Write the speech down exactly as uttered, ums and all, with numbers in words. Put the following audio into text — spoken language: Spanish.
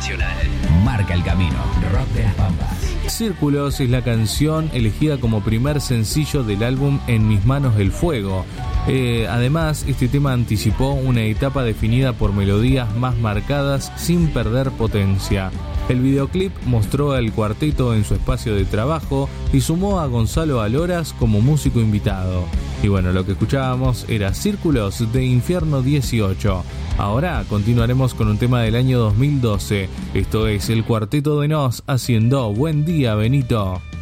nacional. Marca el camino. Rock de las Pampas. Círculos es la canción elegida como primer sencillo del álbum En mis manos el fuego. Eh, además, este tema anticipó una etapa definida por melodías más marcadas sin perder potencia. El videoclip mostró al cuarteto en su espacio de trabajo y sumó a Gonzalo Aloras como músico invitado. Y bueno, lo que escuchábamos era Círculos de Infierno dieciocho. Ahora continuaremos con un tema del año dos mil doce. Esto es el Cuarteto de Nos haciendo Buen Día, Benito.